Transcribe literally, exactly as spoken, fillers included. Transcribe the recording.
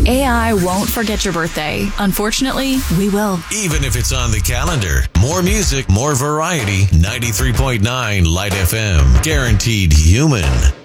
A I won't forget your birthday. Unfortunately, we will. Even if it's on the calendar. More music, more variety. ninety-three point nine Light F M. Guaranteed human.